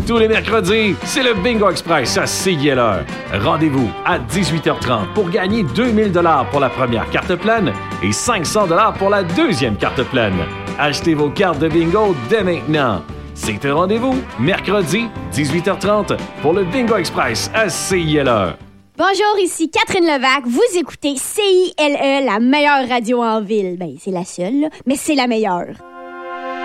Tous les mercredis, c'est le Bingo Express à CILR. Rendez-vous à 18h30 pour gagner 2000 $ pour la première carte pleine et 500 $ pour la deuxième carte pleine. Achetez vos cartes de bingo dès maintenant. C'est un rendez-vous, mercredi, 18h30, pour le Bingo Express à CILR. Bonjour, ici Catherine Levac. Vous écoutez CILE, la meilleure radio en ville. Ben, c'est la seule, là, mais c'est la meilleure.